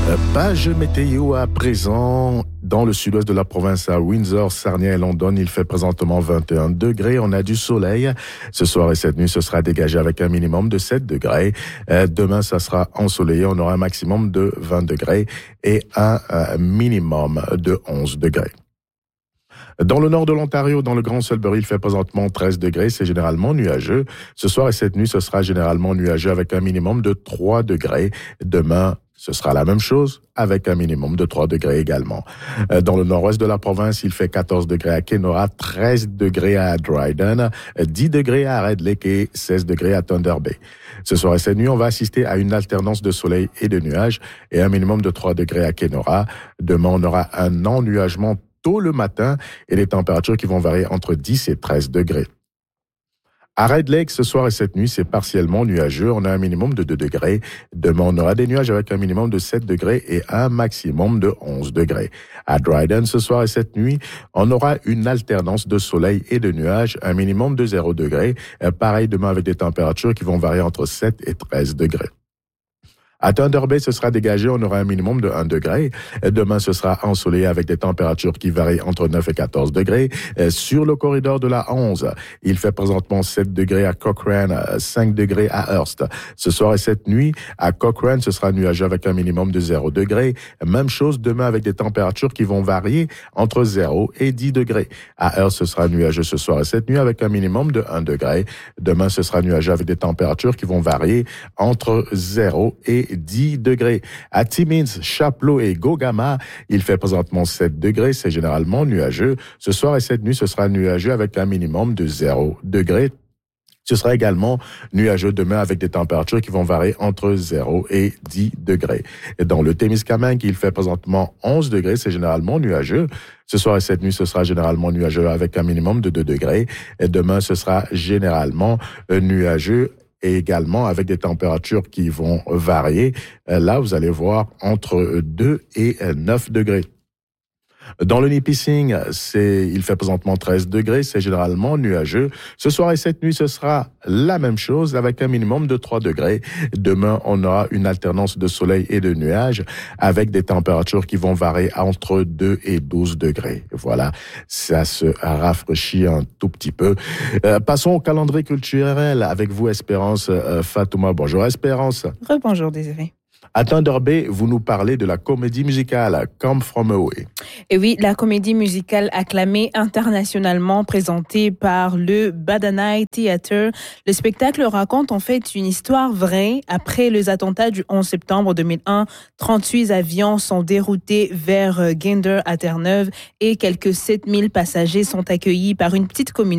Page météo à présent. Dans le sud-ouest de la province à Windsor, Sarnia et London, il fait présentement 21 degrés. On a du soleil. Ce soir et cette nuit, ce sera dégagé avec un minimum de 7 degrés. Demain, ça sera ensoleillé. On aura un maximum de 20 degrés et un minimum de 11 degrés. Dans le nord de l'Ontario, dans le Grand Sudbury, il fait présentement 13 degrés. C'est généralement nuageux. Ce soir et cette nuit, ce sera généralement nuageux avec un minimum de 3 degrés. Demain, ce sera la même chose avec un minimum de 3 degrés également. Dans le nord-ouest de la province, il fait 14 degrés à Kenora, 13 degrés à Dryden, 10 degrés à Red Lake et 16 degrés à Thunder Bay. Ce soir et cette nuit, on va assister à une alternance de soleil et de nuages et un minimum de 3 degrés à Kenora. Demain, on aura un ennuagement tôt le matin et les températures qui vont varier entre 10 et 13 degrés. À Red Lake, ce soir et cette nuit, c'est partiellement nuageux. On a un minimum de 2 degrés. Demain, on aura des nuages avec un minimum de 7 degrés et un maximum de 11 degrés. À Dryden, ce soir et cette nuit, on aura une alternance de soleil et de nuages, un minimum de 0 degrés. Pareil demain avec des températures qui vont varier entre 7 et 13 degrés. À Thunder Bay, ce sera dégagé, on aura un minimum de 1 degré. Demain, ce sera ensoleillé avec des températures qui varient entre 9 et 14 degrés. Sur le corridor de la 11, il fait présentement 7 degrés à Cochrane, 5 degrés à Hearst. Ce soir et cette nuit, à Cochrane, ce sera nuageux avec un minimum de 0 degrés. Même chose demain avec des températures qui vont varier entre 0 et 10 degrés. À Hearst, ce sera nuageux ce soir et cette nuit avec un minimum de 1 degré. Demain, ce sera nuageux avec des températures qui vont varier entre 0 et 10 degrés. À Timmins, Chapleau et Gogama, il fait présentement 7 degrés. C'est généralement nuageux. Ce soir et cette nuit, ce sera nuageux avec un minimum de 0 degrés. Ce sera également nuageux demain avec des températures qui vont varier entre 0 et 10 degrés. Et dans le Témiscamingue, il fait présentement 11 degrés. C'est généralement nuageux. Ce soir et cette nuit, ce sera généralement nuageux avec un minimum de 2 degrés. Et demain, ce sera généralement nuageux et également avec des températures qui vont varier. Là, vous allez voir entre 2 et 9 degrés. Dans le Nipissing, il fait présentement 13 degrés, c'est généralement nuageux. Ce soir et cette nuit, ce sera la même chose avec un minimum de 3 degrés. Demain, on aura une alternance de soleil et de nuages avec des températures qui vont varier entre 2 et 12 degrés. Voilà, ça se rafraîchit un tout petit peu. Passons au calendrier culturel avec vous, Espérance Fatouma. Bonjour, Espérance. Rebonjour, Désiré. À Thunder Bay, vous nous parlez de la comédie musicale Come From Away. Et oui, la comédie musicale acclamée internationalement présentée par le Badani Theatre. Le spectacle raconte en fait une histoire vraie. Après les attentats du 11 septembre 2001, 38 avions sont déroutés vers Gander à Terre-Neuve et quelques 7000 passagers sont accueillis par une petite communauté